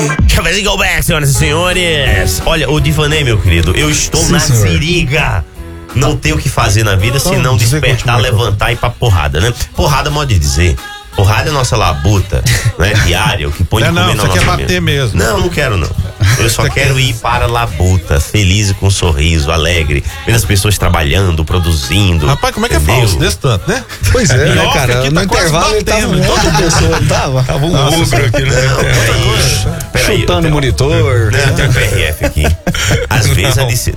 Cafézinho Go Back, senhoras e senhores. Olha, o Divanei, meu querido, eu estou na seringa. Não tenho o que fazer na vida senão despertar, levantar e ir pra porrada, né? Porrada, modo de dizer. Porrada é nossa labuta, né? Diária, o que põe de comer na nossa mesa. Você quer bater mesmo? Não quero não. Eu só quero ir para a labuta, feliz e com um sorriso, alegre, vendo as pessoas trabalhando, produzindo. Rapaz, como é que é falso desse tanto, né? Pois é, né, cara? No tá intervalo ele tava outra pessoa, não tava? Tava um ogro aqui, né? Chutando o monitor. Não, tem um PRF aqui. Às vezes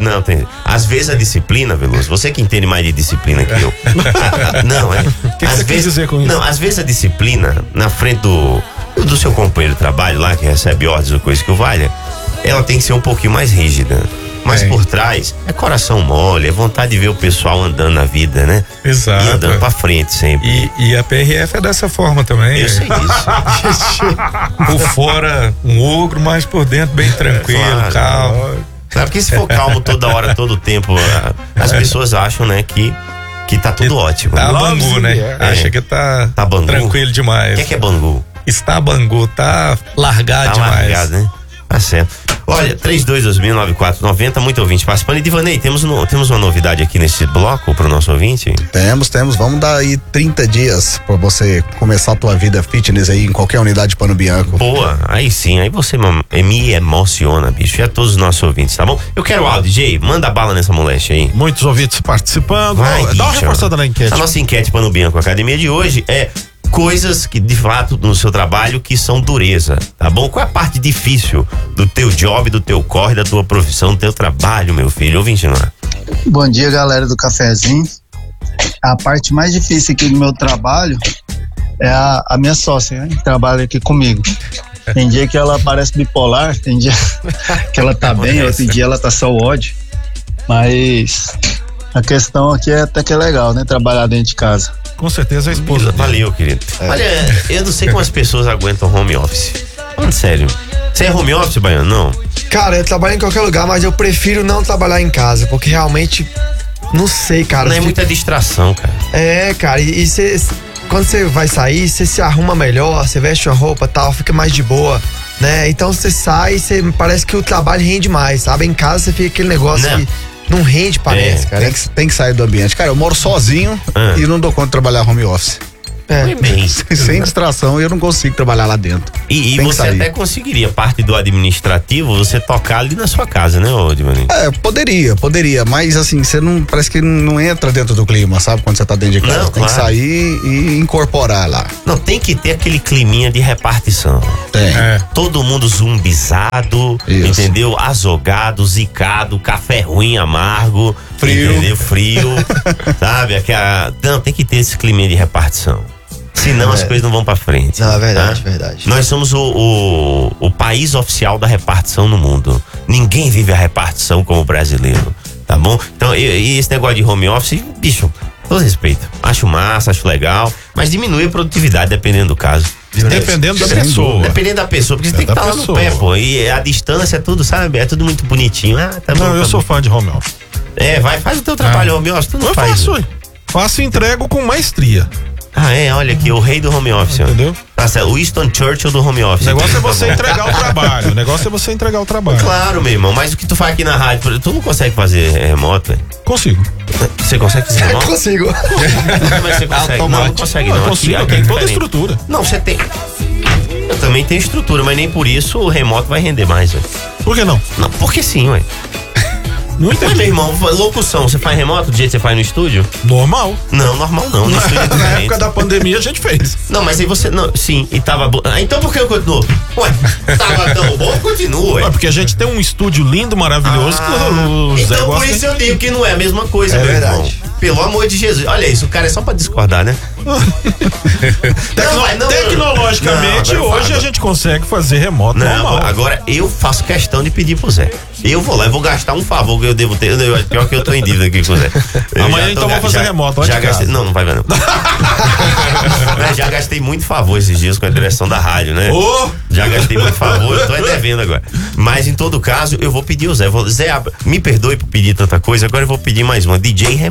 às vezes a disciplina, Veloso, você que entende mais de disciplina que eu. Não, é. O que você quis dizer com isso? Não, às vezes a disciplina, na frente do seu companheiro de trabalho lá, que recebe ordens ou coisa que o valha, ela tem que ser um pouquinho mais rígida. Mas por trás é coração mole, é vontade de ver o pessoal andando na vida, né? Exato. E andando pra frente sempre. E a PRF é dessa forma também. Eu sei disso. Por fora um ogro, mas por dentro bem tranquilo, calmo. Sabe, porque se for calmo toda hora, todo tempo, as pessoas acham, né, que tá tudo ótimo. Tá Bangu, né? Acha que tá Bangu. Tranquilo demais. O que é Bangu? Está Bangu, tá largado demais. Largado, né? Tá certo. Olha, 32209490, muito ouvinte participando. E Divanei, temos uma novidade aqui nesse bloco pro nosso ouvinte? Temos. Vamos dar aí 30 dias pra você começar a tua vida fitness aí em qualquer unidade de Pano Bianco. Boa, aí sim, aí você me emociona, bicho. E a todos os nossos ouvintes, tá bom? Eu quero áudio, DJ, manda bala nessa moléstia aí. Muitos ouvintes participando. Dá uma reforçada na enquete. A nossa enquete Pano Bianco Academia de hoje é coisas que de fato no seu trabalho que são dureza, tá bom? Qual é a parte difícil do teu job, do teu corre, da tua profissão, do teu trabalho, meu filho? Ouvinte lá. Bom dia, galera do cafezinho. A parte mais difícil aqui do meu trabalho é a minha sócia, né? Que trabalha aqui comigo. Tem dia que ela parece bipolar, tem dia que ela tá bem, outro dia ela tá só ódio. Mas a questão aqui é até que é legal, né? Trabalhar dentro de casa. Com certeza a esposa. Valeu, querido. Olha, eu não sei como as pessoas aguentam home office. Falando sério. Você é home office, Baiano? Não? Cara, eu trabalho em qualquer lugar, mas eu prefiro não trabalhar em casa, porque realmente, não sei, cara. Não é muita distração, cara. Cara, e cê, quando você vai sair, você se arruma melhor, você veste uma roupa e tal, fica mais de boa, né? Então você sai, parece que o trabalho rende mais, sabe? Em casa você fica aquele negócio que não rende, parece, cara. Tem que sair do ambiente. Cara, eu moro sozinho e não dou conta de trabalhar home office. Sem distração, eu não consigo trabalhar lá dentro. E você até conseguiria parte do administrativo, você tocar ali na sua casa, né, Divanei? Poderia, mas assim, você não, parece que não entra dentro do clima, sabe? Quando você tá dentro de casa, tem que sair e incorporar lá. Não, tem que ter aquele climinha de repartição. Todo mundo zumbizado, entendeu? Azogado, zicado, café ruim, amargo, entendeu? Frio, sabe? Não, tem que ter esse climinha de repartição. Senão as coisas não vão pra frente. Não, é verdade, verdade. Nós somos o país oficial da repartição no mundo. Ninguém vive a repartição como o brasileiro, tá bom? Então, e esse negócio de home office, bicho, todo respeito. Acho massa, acho legal, mas diminui a produtividade dependendo do caso. Dependendo da pessoa. Dependendo da pessoa, porque você tem que estar lá no pé, pô. E a distância é tudo, sabe? É tudo muito bonitinho. Tá bom, eu sou fã de home office. Faz o teu trabalho home office, tu não faz. Faço e entrego com maestria. Olha aqui, o rei do home office. Entendeu? Tá certo, o Winston Churchill do home office. O negócio é você entregar o trabalho. Claro, meu irmão, mas o que tu faz aqui na rádio, tu não consegue fazer remoto, velho? Consigo. Você consegue fazer remoto? Consigo. Mas você consegue? Não consegue não. Consigo, eu tenho toda a estrutura. Não, você tem. Eu também tenho estrutura, mas nem por isso o remoto vai render mais, velho. Por que não? Não, porque sim, ué. Não entendi. Mas, meu irmão, locução, você faz remoto do jeito que você faz no estúdio? Normal. Não, normal não. No estúdio é na época da pandemia a gente fez. Não, mas aí você. Não, sim, e tava bom. Então por que eu continuo? Ué, tava tão bom, continua. É porque a gente tem um estúdio lindo, maravilhoso. O José então por isso eu digo que não é a mesma coisa, meu irmão. Pelo amor de Jesus. Olha isso, o cara é só pra discordar, né? Tecnologicamente, hoje a gente consegue fazer remoto normal. Agora, eu faço questão de pedir pro Zé. Eu vou lá, eu vou gastar um favor que eu devo ter. Pior que eu tô em dívida aqui com o Zé. Amanhã então vou fazer remoto. Já gastei. Não vai ver não. Já gastei muito favor esses dias com a direção da rádio, né? Já gastei muito favor, eu tô devendo agora. Mas em todo caso, eu vou pedir o Zé. Zé, me perdoe por pedir tanta coisa, agora eu vou pedir mais uma. DJ remoto.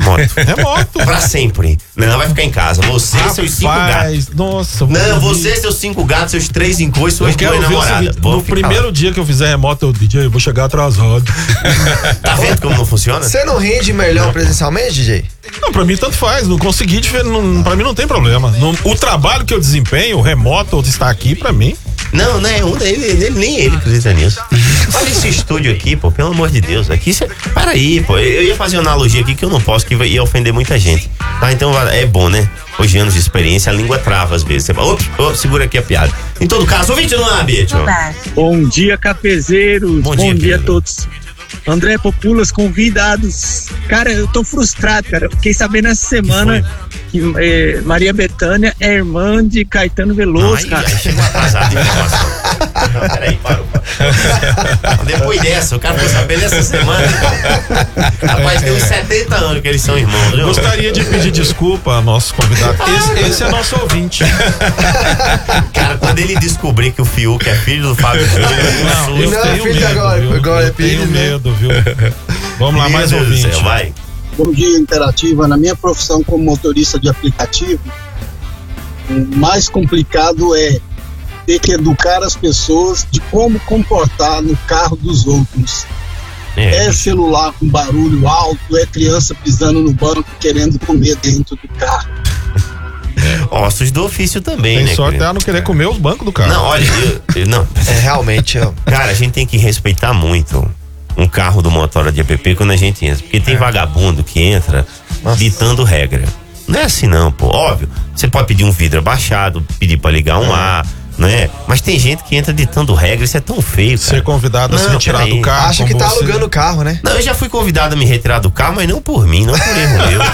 Remoto. Pra sempre. Não, vai ficar em casa. Você e seus 5 gatos. Nossa. Não, você, seus 5 gatos, seus 3 encoios, suas 2 namoradas. No primeiro dia que eu fizer remoto, eu DJ, eu vou chegar atrasado. Tá vendo como não funciona? Você não rende melhor presencialmente, DJ? Não, pra mim tanto faz. Não consegui, pra mim não tem problema. O trabalho que eu desempenho, o remoto, ou estar aqui, pra mim. Não, né? Nem ele acredita nisso. Olha esse estúdio aqui, pô, pelo amor de Deus. Aqui você. Para aí, pô. Eu ia fazer uma analogia aqui que eu não posso, que ia ofender muita gente. Tá, então é bom, né? Hoje, anos de experiência, a língua trava às vezes. Você fala, segura aqui a piada. Em todo caso, ouvinte no ambiente. Bom dia, cafezeiros. Bom dia a todos. André Populas, convidados. Cara, eu tô frustrado, cara. Fiquei sabendo essa semana que Maria Bethânia é irmã de Caetano Veloso, cara. Aí chegou atrasado de informação. Não, peraí, parou. Depois dessa, o cara foi sabendo essa semana. Rapaz, tem uns 70 anos que eles são irmãos, viu? Gostaria de pedir desculpa ao nosso convidado. Esse é nosso ouvinte. Cara, quando ele descobrir que o Fiuk é filho do Fábio Júnior, eu tenho medo, agora eu tenho medo, viu? Vamos lá, mais ouvinte. Vai. Bom dia, Interativa. Na minha profissão como motorista de aplicativo, o mais complicado é ter que educar as pessoas de como comportar no carro dos outros. É celular com barulho alto, é criança pisando no banco querendo comer dentro do carro. Ossos do ofício também, tem né? Só até não querer comer os bancos do carro. Não, olha, não. Realmente. Cara, a gente tem que respeitar muito um carro do motora de app quando a gente entra. Porque tem vagabundo que entra ditando regra. Não é assim não, pô. Óbvio, você pode pedir um vidro abaixado, pedir pra ligar um ar, né? Mas tem gente que entra ditando regra, isso é tão feio, cara. Ser convidado a se retirar do carro. Acha que tá alugando o carro, né? Não, eu já fui convidado a me retirar do carro, mas não por mim, não por erro meu.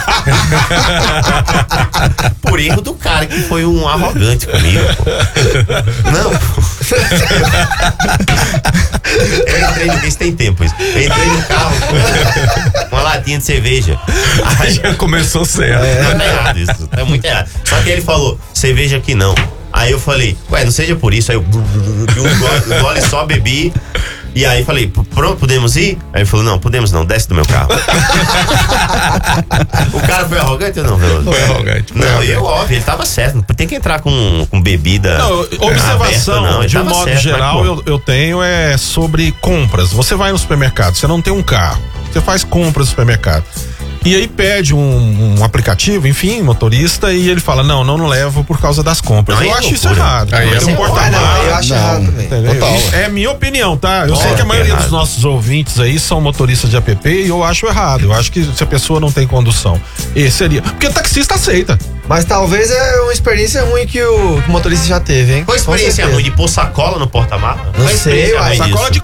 Por erro do cara que foi um arrogante comigo, pô. Não, pô. Eu entrei no... Isso tem tempo isso. Eu entrei no carro com uma latinha de cerveja. Aí já começou certo. Não, tá errado isso. Tá muito errado. Só que ele falou, cerveja aqui não. Aí eu falei, ué, não seja por isso. Aí eu um gole só bebi. E aí falei, pronto, podemos ir? Aí ele falou, não, podemos não, desce do meu carro. O cara foi arrogante ou não, Veloso? Foi arrogante. Não, eu, óbvio, ele tava certo. Tem que entrar com bebida. Não, observação, aberta, não, de um modo certo, geral, eu tenho sobre compras. Você vai no supermercado, você não tem um carro, você faz compras no supermercado. E aí pede um aplicativo, enfim, motorista, e ele fala, não levo por causa das compras. Não, eu acho isso loucura. errado. Aí é um porta-malas. Eu acho errado também. É a minha opinião, tá? Eu sei que a maioria dos nossos ouvintes aí são motoristas de app e eu acho errado. Eu acho que se a pessoa não tem condução, esse seria. Porque o taxista aceita. Mas talvez é uma experiência ruim que o motorista já teve, hein? Qual a experiência ruim de pôr sacola no porta-mala? Não sei, sacola de